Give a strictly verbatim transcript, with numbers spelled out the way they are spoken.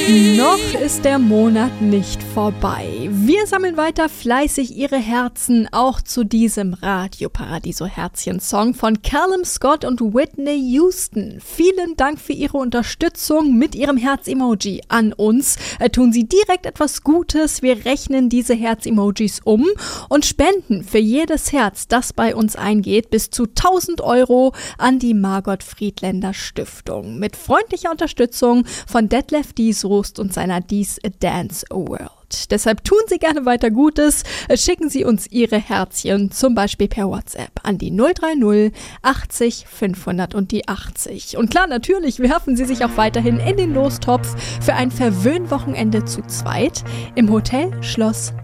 Noch ist der Monat nicht vorbei. Wir sammeln weiter fleißig Ihre Herzen auch zu diesem Radio Paradiso Herzchen-Song von Callum Scott und Whitney Houston. Vielen Dank für Ihre Unterstützung mit Ihrem Herz-Emoji an uns. Äh, tun Sie direkt etwas Gutes. Wir rechnen diese Herz-Emojis um und spenden für jedes Herz, das bei uns eingeht, bis zu tausend Euro an die Margot Friedländer Stiftung. Mit freundlicher Unterstützung von Detlef Diesrost und seiner Dies A Dance World. Deshalb tun Sie gerne weiter Gutes. Schicken Sie uns Ihre Herzchen, zum Beispiel per WhatsApp, an die null drei null achtzig fünfhundert und die achtzig. Und klar, natürlich werfen Sie sich auch weiterhin in den Lostopf für ein Verwöhnwochenende zu zweit im Hotel Schloss